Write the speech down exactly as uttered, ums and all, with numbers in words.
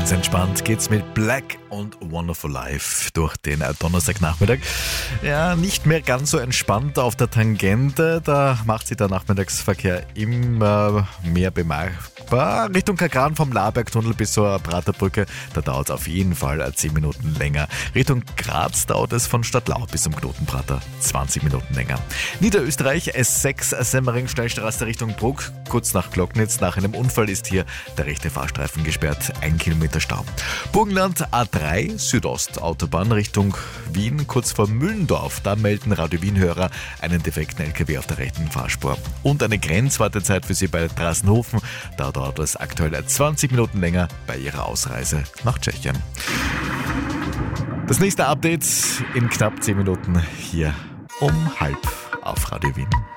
Ganz entspannt geht's mit Black und Wonderful Life durch den Donnerstagnachmittag. Ja, nicht mehr ganz so entspannt auf der Tangente. Da macht sich der Nachmittagsverkehr immer mehr bemerkbar. Richtung Kagran vom Labergtunnel bis zur Praterbrücke, da dauert es auf jeden Fall zehn Minuten länger. Richtung Graz dauert es von Stadtlau bis zum Knotenprater zwanzig Minuten länger. Niederösterreich S sechs Semmering Schnellstraße Richtung Bruck, kurz nach Glocknitz. Nach einem Unfall ist hier der rechte Fahrstreifen gesperrt, ein Kilometer Stau. Burgenland A drei Südostautobahn Richtung Wien, kurz vor Müllendorf. Da melden Radio Wien-Hörer einen defekten L K W auf der rechten Fahrspur. Und eine Grenzwartezeit für Sie bei Drassenhofen. Da dauert es aktuell zwanzig Minuten länger bei Ihrer Ausreise nach Tschechien. Das nächste Update in knapp zehn Minuten hier um halb auf Radio Wien.